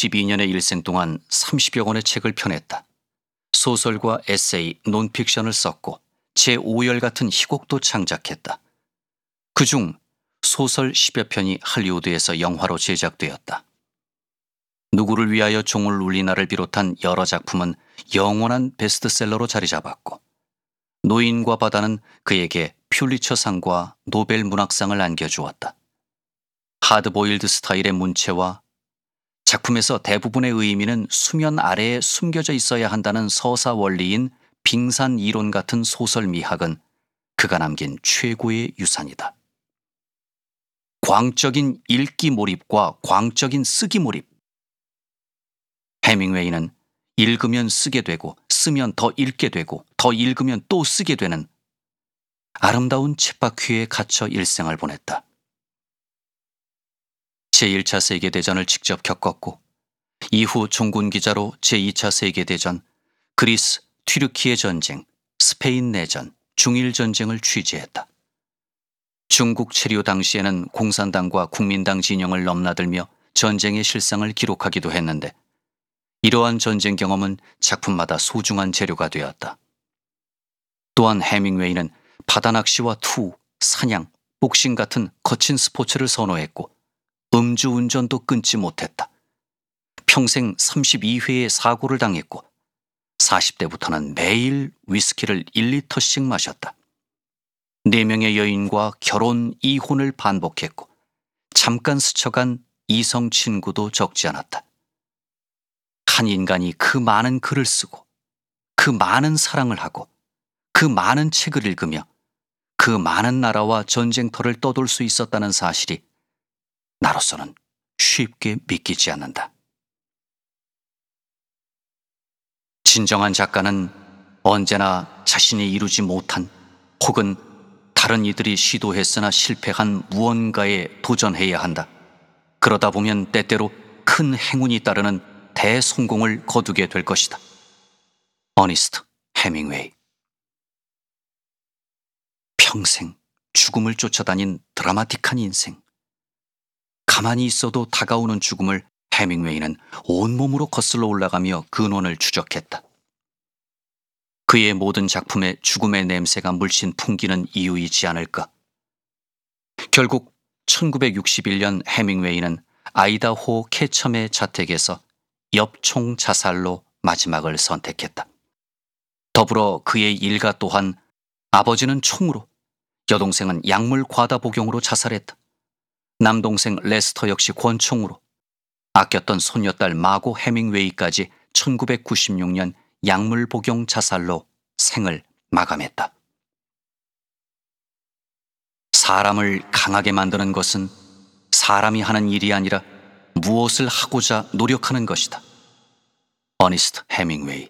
12년의 일생 동안 30여 권의 책을 펴냈다. 소설과 에세이, 논픽션을 썼고 제5열 같은 희곡도 창작했다. 그중 소설 10여 편이 할리우드에서 영화로 제작되었다. 누구를 위하여 종을 울리나를 비롯한 여러 작품은 영원한 베스트셀러로 자리 잡았고 노인과 바다는 그에게 퓰리처상과 노벨 문학상을 안겨주었다. 하드보일드 스타일의 문체와 작품에서 대부분의 의미는 수면 아래에 숨겨져 있어야 한다는 서사 원리인 빙산 이론 같은 소설 미학은 그가 남긴 최고의 유산이다. 광적인 읽기 몰입과 광적인 쓰기 몰입. 해밍웨이는 읽으면 쓰게 되고 쓰면 더 읽게 되고 더 읽으면 또 쓰게 되는 아름다운 쳇바퀴에 갇혀 일생을 보냈다. 제1차 세계대전을 직접 겪었고 이후 종군 기자로 제2차 세계대전, 그리스, 튀르키예 전쟁, 스페인 내전, 중일전쟁을 취재했다. 중국 체류 당시에는 공산당과 국민당 진영을 넘나들며 전쟁의 실상을 기록하기도 했는데 이러한 전쟁 경험은 작품마다 소중한 재료가 되었다. 또한 해밍웨이는 바다낚시와 투, 사냥, 복싱 같은 거친 스포츠를 선호했고 음주운전도 끊지 못했다. 평생 32회의 사고를 당했고 40대부터는 매일 위스키를 1리터씩 마셨다. 4명의 여인과 결혼, 이혼을 반복했고 잠깐 스쳐간 이성 친구도 적지 않았다. 한 인간이 그 많은 글을 쓰고 그 많은 사랑을 하고 그 많은 책을 읽으며 그 많은 나라와 전쟁터를 떠돌 수 있었다는 사실이 나로서는 쉽게 믿기지 않는다. 진정한 작가는 언제나 자신이 이루지 못한 혹은 다른 이들이 시도했으나 실패한 무언가에 도전해야 한다. 그러다 보면 때때로 큰 행운이 따르는 대성공을 거두게 될 것이다. 어니스트 해밍웨이. 평생 죽음을 쫓아다닌 드라마틱한 인생. 가만히 있어도 다가오는 죽음을 해밍웨이는 온몸으로 거슬러 올라가며 근원을 추적했다. 그의 모든 작품에 죽음의 냄새가 물씬 풍기는 이유이지 않을까. 결국 1961년 해밍웨이는 아이다호 캐첨의 자택에서 엽총 자살로 마지막을 선택했다. 더불어 그의 일가 또한 아버지는 총으로, 여동생은 약물 과다 복용으로 자살했다. 남동생 레스터 역시 권총으로, 아꼈던 손녀딸 마고 해밍웨이까지 1996년 약물 복용 자살로 생을 마감했다. 사람을 강하게 만드는 것은 사람이 하는 일이 아니라 무엇을 하고자 노력하는 것이다. 어니스트 해밍웨이.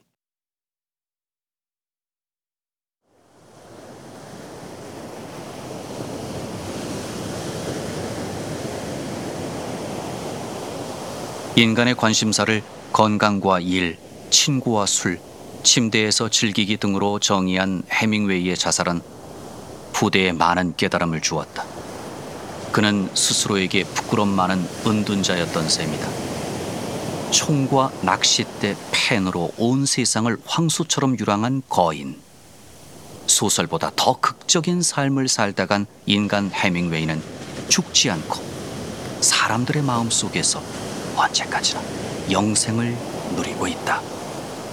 인간의 관심사를 건강과 일, 친구와 술, 침대에서 즐기기 등으로 정의한 해밍웨이의 자살은 후대에 많은 깨달음을 주었다. 그는 스스로에게 부끄럼 많은 은둔자였던 셈이다. 총과 낚싯대, 펜으로 온 세상을 황소처럼 유랑한 거인. 소설보다 더 극적인 삶을 살다간 인간 해밍웨이는 죽지 않고 사람들의 마음속에서 언제까지나 영생을 누리고 있다.